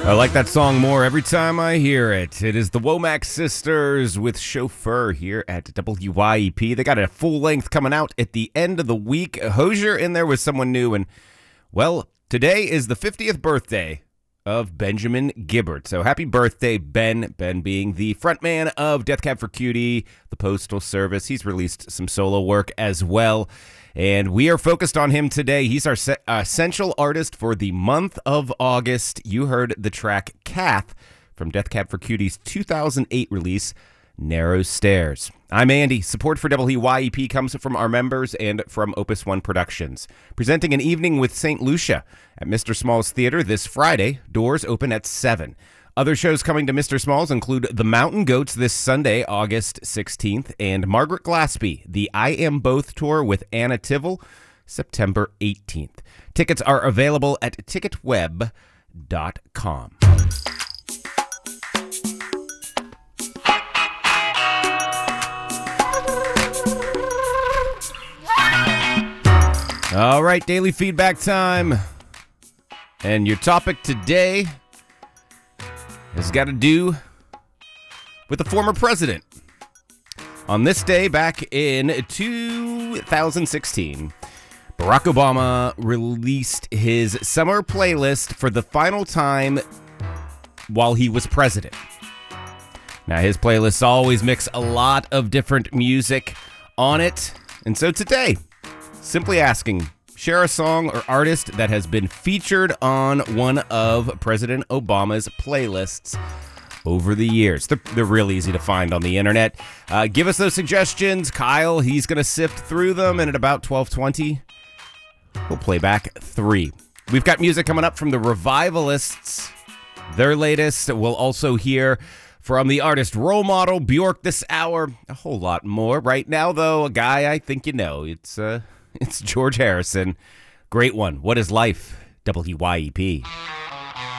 I like that song more every time I hear it. It is the Womack Sisters with Chauffeur here at WYEP. They got a full length coming out at the end of the week. Hozier in there with someone new. And, well, today is the 50th birthday of Benjamin Gibbard. So happy birthday, Ben. Ben being the frontman of Death Cab for Cutie, the Postal Service. He's released some solo work as well. And we are focused on him today. He's our essential artist for the month of August. You heard the track Kath from Death Cab for Cutie's 2008 release, Narrow Stairs. I'm Andy. Support for WYEP comes from our members and from Opus One Productions. Presenting an evening with St. Lucia at Mr. Small's Theater this Friday. Doors open at 7. Other shows coming to Mr. Small's include The Mountain Goats this Sunday, August 16th, and Margaret Glaspie, the I Am Both tour with Anna Tivell, September 18th. Tickets are available at ticketweb.com. All right, daily feedback time. And your topic today has got to do with the former president. On this day back in 2016, Barack Obama released his summer playlist for the final time while he was president. Now, his playlists always mix a lot of different music on it. And so today, simply asking, share a song or artist that has been featured on one of President Obama's playlists over the years. They're real easy to find on the internet. Give us those suggestions. Kyle, he's going to sift through them, and at about 12:20, we'll play back 3. We've got music coming up from the Revivalists, their latest. We'll also hear from the artist Role Model, Bjork this hour. A whole lot more. Right now, though, a guy I think you know. It's George Harrison. Great one. What is life? WYEP.